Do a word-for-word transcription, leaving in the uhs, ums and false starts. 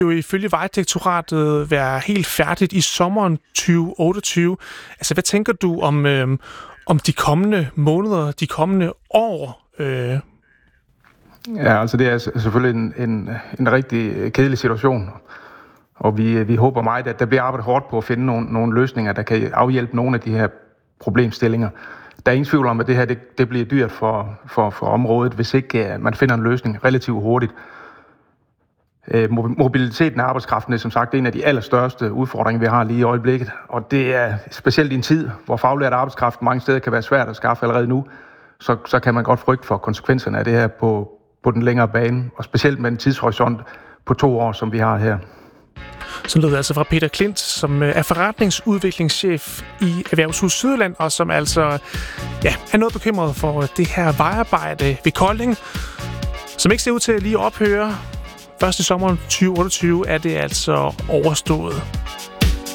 jo ifølge Vejdirektoratet være helt færdigt i sommeren tyve otteogtyve. Altså, hvad tænker du om, øh, om de kommende måneder, de kommende år? Øh? Ja, altså det er selvfølgelig en, en, en rigtig kedelig situation. Og vi, vi håber meget, at der bliver arbejdet hårdt på at finde nogle, nogle løsninger, der kan afhjælpe nogle af de her problemstillinger. Der er ingen tvivl om, at det her det, det bliver dyrt for, for, for området, hvis ikke man finder en løsning relativt hurtigt. Mobiliteten af arbejdskraften er som sagt en af de allerstørste udfordringer, vi har lige i øjeblikket. Og det er specielt i en tid, hvor faglært arbejdskraft mange steder kan være svært at skaffe allerede nu, så, så kan man godt frygte for konsekvenserne af det her på, på den længere bane, og specielt med en tidshorisont på to år, som vi har her. Så lød det altså fra Peter Klint, som er forretningsudviklingschef i Erhvervshus Sydjylland, og som altså ja, er noget bekymret for det her vejarbejde ved Kolding, som ikke ser ud til at lige ophøre. Først i sommeren tyve otteogtyve er det altså overstået.